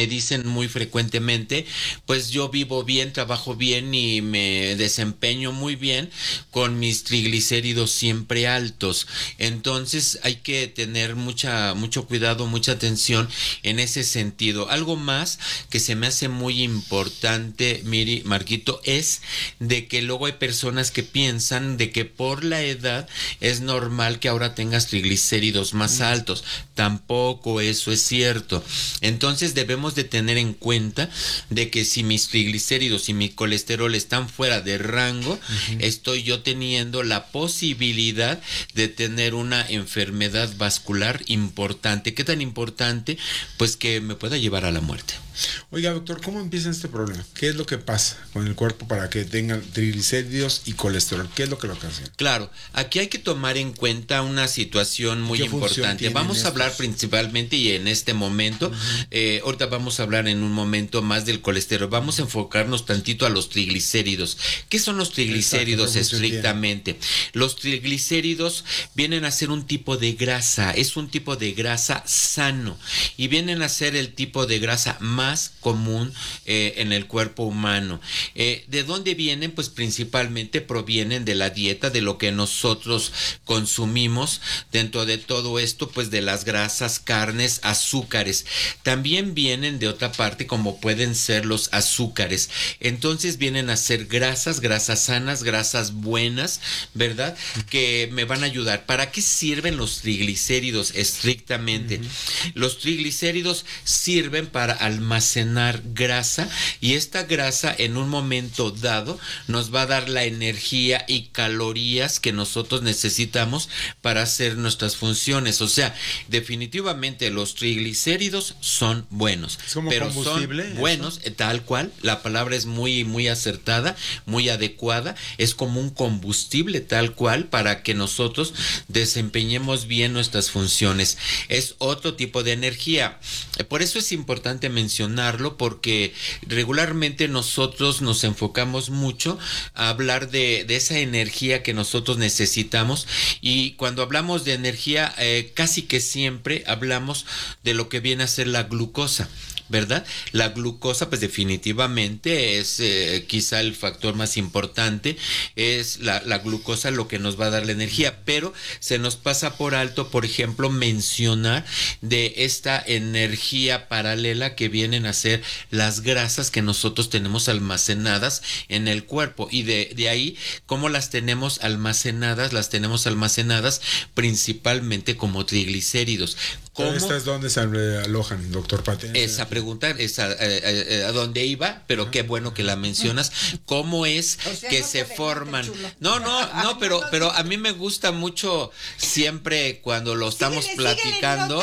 que dicen muy frecuentemente, pues yo vivo bien, trabajo bien y me desempeño muy bien con mis triglicéridos siempre altos. Entonces hay que tener mucho cuidado, mucha atención en ese sentido. Algo más que se me hace muy importante, Miri, Marquito, es de que luego hay personas que piensan de que por la edad es normal que ahora tengas triglicéridos más altos. Tampoco eso es cierto. Entonces debemos de tener en cuenta de que si mis triglicéridos y mi colesterol están fuera de rango, estoy yo teniendo la posibilidad de tener una enfermedad vascular importante. ¿Qué tan importante? Pues que me pueda llevar a la muerte. Oiga, doctor, ¿cómo empieza este problema? ¿Qué es lo que pasa con el cuerpo para que tengan triglicéridos y colesterol? ¿Qué es lo que ocasiona? Claro, aquí hay que tomar en cuenta una situación muy importante. Vamos a hablar principalmente y en este momento, ahorita vamos a hablar en un momento más del colesterol. Vamos a enfocarnos tantito a los triglicéridos. ¿Qué son los triglicéridos estrictamente? Los triglicéridos vienen a ser un tipo de grasa, es un tipo de grasa sano y vienen a ser el tipo de grasa más común en el cuerpo humano. ¿De dónde vienen? Pues principalmente provienen de la dieta, de lo que nosotros consumimos. Dentro de todo esto, pues de las grasas, carnes, azúcares. También vienen de otra parte, como pueden ser los azúcares. Entonces vienen a ser grasas sanas, grasas buenas, ¿verdad? Que me van a ayudar. ¿Para qué sirven los triglicéridos estrictamente? Los triglicéridos sirven para almacenar grasa y esta grasa en un momento dado nos va a dar la energía y calorías que nosotros necesitamos para hacer nuestras funciones. O sea, definitivamente los triglicéridos son buenos, ¿es como pero combustible, son buenos, tal cual, la palabra es muy acertada, muy adecuada, es como un combustible tal cual para que nosotros desempeñemos bien nuestras funciones. Es otro tipo de energía. Por eso es importante mencionarlo, porque regularmente nosotros nos enfocamos mucho a hablar de esa energía que nosotros necesitamos, y cuando hablamos de energía casi que siempre hablamos de lo que viene a ser la glucosa, ¿verdad? La glucosa, pues definitivamente es quizá el factor más importante, es la glucosa lo que nos va a dar la energía, pero se nos pasa por alto, por ejemplo, mencionar de esta energía paralela que vienen a ser las grasas que nosotros tenemos almacenadas en el cuerpo, y de ahí, ¿cómo las tenemos almacenadas? Las tenemos almacenadas principalmente como triglicéridos. ¿Estas dónde se alojan, doctor Pate? Esa pregunta es a dónde iba, pero qué bueno que la mencionas. ¿Cómo es que se forman? No, pero a mí me gusta mucho siempre cuando lo estamos platicando.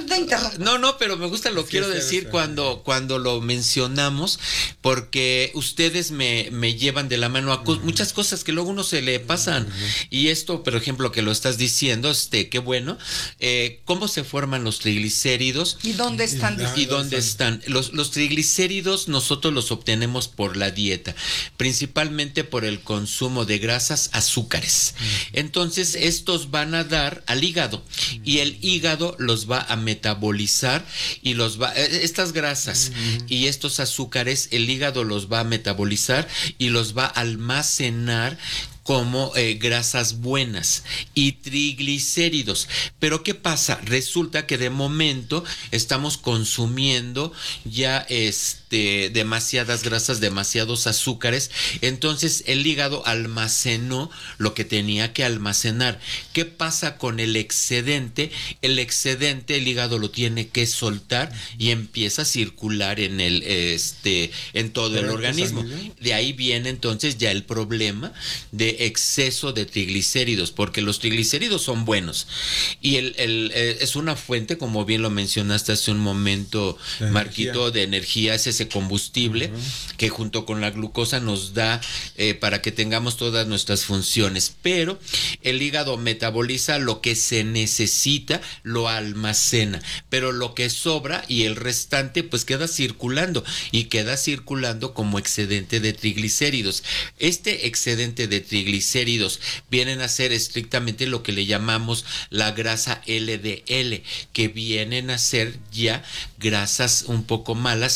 No, pero me gusta, lo quiero decir cuando lo mencionamos, porque ustedes me llevan de la mano a muchas cosas que luego uno se le pasan. Y esto, por ejemplo, que lo estás diciendo, qué bueno. ¿Cómo se forman los triglicéridos? ¿Y dónde están? Los triglicéridos nosotros los obtenemos por la dieta, principalmente por el consumo de grasas, azúcares. Entonces estos van a dar al hígado, y el hígado los va a metabolizar y estas grasas y estos azúcares, el hígado los va a metabolizar y los va a almacenar como grasas buenas y triglicéridos. Pero ¿qué pasa? Resulta que de momento estamos consumiendo ya demasiadas grasas, demasiados azúcares, entonces el hígado almacenó lo que tenía que almacenar. ¿Qué pasa con el excedente? El excedente el hígado lo tiene que soltar y empieza a circular en en todo el organismo. De ahí viene entonces ya el problema de exceso de triglicéridos, porque los triglicéridos son buenos y es una fuente, como bien lo mencionaste hace un momento, Marquito, de energía. Es ese combustible que junto con la glucosa nos da para que tengamos todas nuestras funciones, pero el hígado metaboliza lo que se necesita, lo almacena, pero lo que sobra y el restante pues queda circulando como excedente de triglicéridos. Este excedente de triglicéridos vienen a ser estrictamente lo que le llamamos la grasa LDL, que vienen a ser ya grasas un poco malas